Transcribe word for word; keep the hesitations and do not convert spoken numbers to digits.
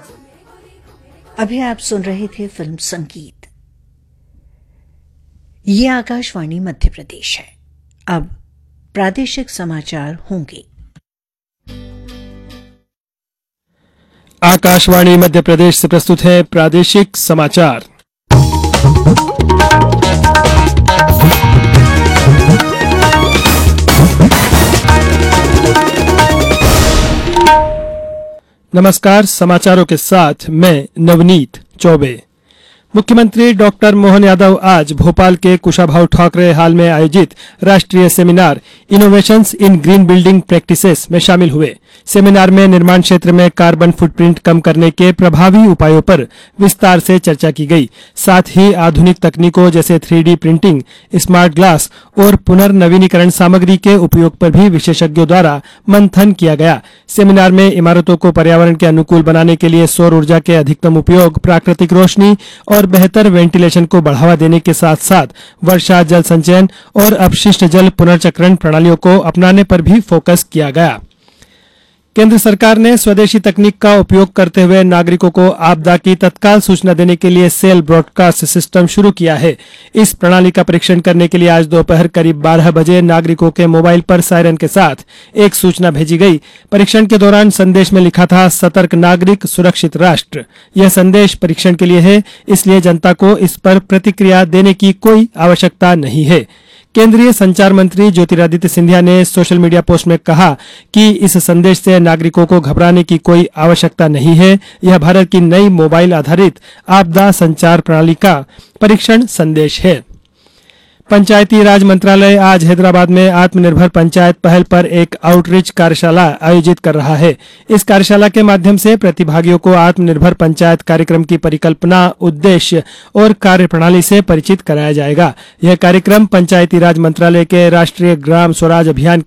अभी आप सुन रहे थे फिल्म संगीत। ये आकाशवाणी मध्य प्रदेश है। अब प्रादेशिक समाचार होंगे। आकाशवाणी मध्य प्रदेश से प्रस्तुत है प्रादेशिक समाचार। नमस्कार, समाचारों के साथ मैं नवनीत चौबे। मुख्यमंत्री डॉक्टर मोहन यादव आज भोपाल के कुशाभाऊ ठाकरे हाल में आयोजित राष्ट्रीय सेमिनार इनोवेशंस इन ग्रीन बिल्डिंग प्रैक्टिसेस में शामिल हुए। सेमिनार में निर्माण क्षेत्र में कार्बन फुटप्रिंट कम करने के प्रभावी उपायों पर विस्तार से चर्चा की गई। साथ ही आधुनिक तकनीकों जैसे three D printing, smart glass और पुनर्नवीनीकरण सामग्री के उपयोग पर भी विशेषज्ञों द्वारा मंथन किया गया। सेमिनार में इमारतों को पर्यावरण के अनुकूल बनाने के लिए सौर ऊर्जा के अधिकतम उपयोग, प्राकृतिक रोशनी और बेहतर वेंटिलेशन को बढ़ावा देने के साथ साथ वर्षा जल संचयन और अपशिष्ट जल पुनर्चक्रण प्रणालियों को अपनाने पर भी फोकस किया गया। केंद्र सरकार ने स्वदेशी तकनीक का उपयोग करते हुए नागरिकों को आपदा की तत्काल सूचना देने के लिए सेल ब्रॉडकास्ट सिस्टम शुरू किया है। इस प्रणाली का परीक्षण करने के लिए आज दोपहर करीब बारह बजे नागरिकों के मोबाइल पर सायरन के साथ एक सूचना भेजी गई। परीक्षण के दौरान संदेश में लिखा था, सतर्क नागरिक सुरक्षित राष्ट्र। यह संदेश परीक्षण के लिए है, इसलिए जनता को इस पर प्रतिक्रिया देने की कोई आवश्यकता नहीं है। केंद्रीय संचार मंत्री ज्योतिरादित्य सिंधिया ने सोशल मीडिया पोस्ट में कहा कि इस संदेश से नागरिकों को घबराने की कोई आवश्यकता नहीं है। यह भारत की नई मोबाइल आधारित आपदा संचार प्रणाली का परीक्षण संदेश है। पंचायती राज मंत्रालय आज हैदराबाद में आत्मनिर्भर पंचायत पहल पर एक आउटरीच कार्यशाला आयोजित कर रहा है। इस कार्यशाला के माध्यम से प्रतिभागियों को आत्मनिर्भर पंचायत कार्यक्रम की परिकल्पना, उद्देश्य और कार्यप्रणाली से परिचित कराया जाएगा। यह कार्यक्रम पंचायती राज मंत्रालय के राष्ट्रीय ग्राम स्वराज अभियान